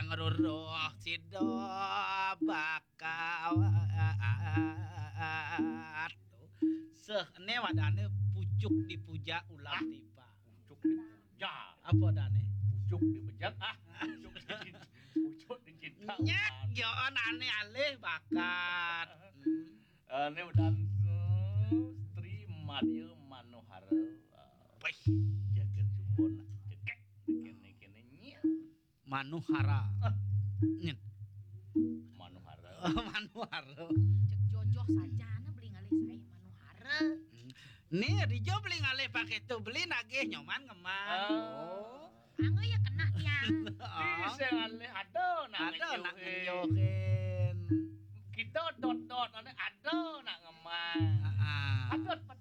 ruruh sido bakawat sehne wadane pucuk dipuja ulam tiba Pucuk dipuja. apa dane Pucuk dibejat pucuk dicinta. nyak joon ane alih bakat Ini udah terima dia Manohara. Wih, Jaga jupon cekek kene nyil. Manuhara nyet Manohara. Manuhara Cek jojoh saja na beli ngalih saya Manuhara. nih Rijo beli ngalih pakai itu beli nagih nyoman ngeman oh Anggo ya kena tiang. Bisa ngalih ada ada nak ngejohin. ngejohin Kita dot-dot ada nak ngeman. ah Adot